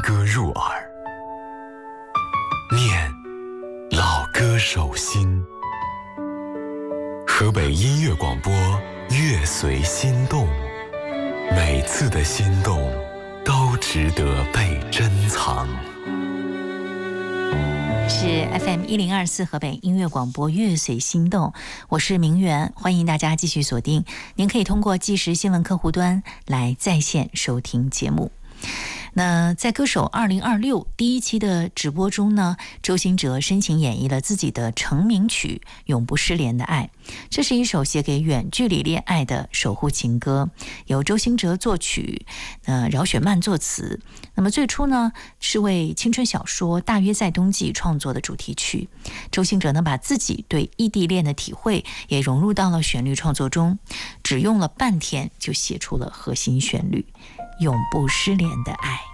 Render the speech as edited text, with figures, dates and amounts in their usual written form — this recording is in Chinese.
歌入耳，念老歌手心。河北音乐广播，乐随心动，每次的心动都值得被珍藏。 是 FM1024 河北音乐广播乐随心动，我是明媛，欢迎大家继续锁定。您可以通过即时新闻客户端来在线收听节目。那在歌手2026第一期的直播中呢，周兴哲深情演绎了自己的成名曲《永不失联的爱》。这是一首写给远距离恋爱的守护情歌，由周兴哲作曲，饶雪漫作词。那么最初呢，是为青春小说《大约在冬季》创作的主题曲。周兴哲呢，把自己对异地恋的体会也融入到了旋律创作中，只用了半天就写出了核心旋律《永不失联的爱》。